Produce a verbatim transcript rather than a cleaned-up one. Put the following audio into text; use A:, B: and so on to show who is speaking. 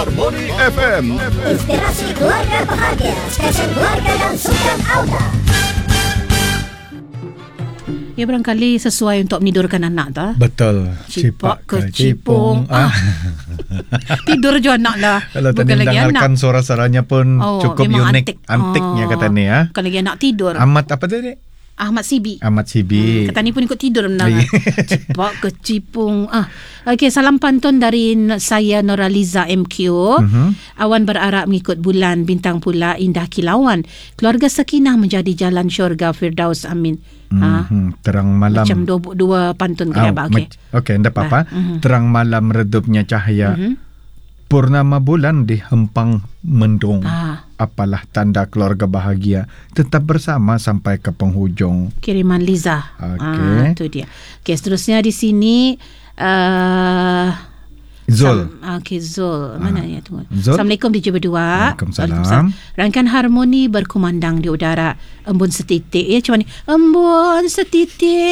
A: Harmony F M.
B: Inspirasi keluarga bahagia. Stesen keluarga dan sukan auta.
C: Ya, barangkali sesuai untuk menidurkan anak tak?
D: Betul.
C: Cipak ke cipung. Ah. Tidur je anak lah.
D: Kalau tadi mendengarkan suara-suaranya pun oh, cukup unik. Antik. Antiknya oh, kata ni. Ya.
C: Bukan lagi anak tidur.
D: Ahmad apa tadi?
C: Ahmad Sibi.
D: Ahmad Sibi.
C: Hmm, kata ni pun ikut tidur mendengar. Cipak ke cipung. Ah. Okey, salam pantun dari saya Noraliza M Q. Uh-huh. Awan berarak mengikut bulan, bintang pula indah kilauan. Keluarga sakinah menjadi jalan syurga Firdaus amin.
D: Mm-hmm. Terang malam.
C: Macam dua, dua pantun kaya oh, okey.
D: Okey, tidak apa-apa. Uh-huh. Terang malam redupnya cahaya. Uh-huh. Purnama bulan dihempang mendung. Ah. Apalah tanda keluarga bahagia. Tetap bersama sampai ke penghujung.
C: Kiriman Liza.
D: Okey.
C: Ah, itu dia. Okey, seterusnya di sini uh,
D: Zul.
C: Okey, Zul. Mana ah. ya tunggu.
D: Zul?
C: Assalamualaikum D J berdua.
D: Waalaikumsalam.
C: Rangkaian harmoni berkumandang di udara. Embun setitik. Ya, macam ni? Embun setitik.